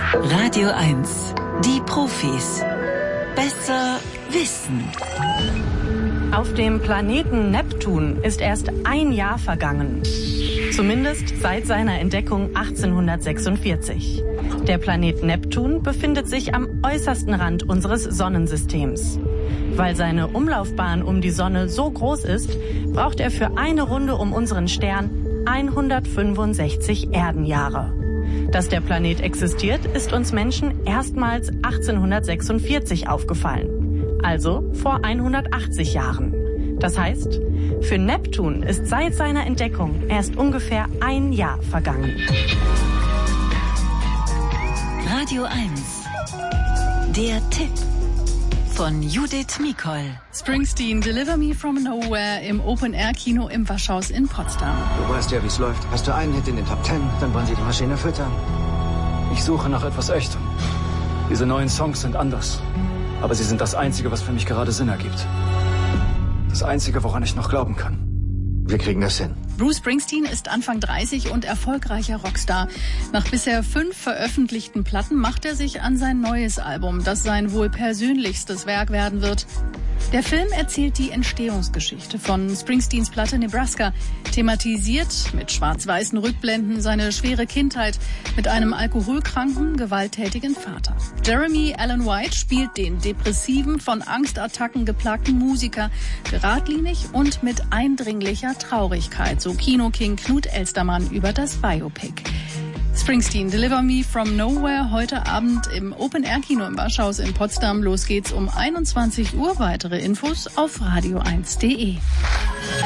Radio 1, die Profis. Besser wissen. Auf dem Planeten Neptun ist erst ein Jahr vergangen. Zumindest seit seiner Entdeckung 1846. Der Planet Neptun befindet sich am äußersten Rand unseres Sonnensystems. Weil seine Umlaufbahn um die Sonne so groß ist, braucht er für eine Runde um unseren Stern 165 Erdenjahre. Dass der Planet existiert, ist uns Menschen erstmals 1846 aufgefallen. Also vor 180 Jahren. Das heißt, für Neptun ist seit seiner Entdeckung erst ungefähr ein Jahr vergangen. Radio 1, der Tipp von Judith Mikol. Springsteen, Deliver Me From Nowhere im Open-Air-Kino im Waschhaus in Potsdam. Du weißt ja, wie es läuft. Hast du einen Hit in den Top 10, dann wollen sie die Maschine füttern. Ich suche nach etwas Echtem. Diese neuen Songs sind anders. Aber sie sind das Einzige, was für mich gerade Sinn ergibt. Das Einzige, woran ich noch glauben kann. Wir kriegen das hin. Bruce Springsteen ist Anfang 30 und erfolgreicher Rockstar. Nach bisher 5 veröffentlichten Platten macht er sich an sein neues Album, das sein wohl persönlichstes Werk werden wird. Der Film erzählt die Entstehungsgeschichte von Springsteens Platte Nebraska, thematisiert mit schwarz-weißen Rückblenden seine schwere Kindheit mit einem alkoholkranken, gewalttätigen Vater. Jeremy Allen White spielt den depressiven, von Angstattacken geplagten Musiker, geradlinig und mit eindringlicher Traurigkeit, so Kinoking Knut Elstermann über das Biopic. Springsteen, Deliver Me From Nowhere, heute Abend im Open-Air-Kino im Waschhaus in Potsdam. Los geht's um 21 Uhr. Weitere Infos auf radio1.de.